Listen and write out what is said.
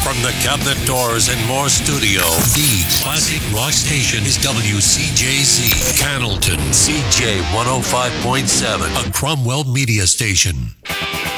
From the Cabinet Doors and More studio, the classic rock station is WCJZ, Cannleton, CJ 105.7, a Cromwell media station.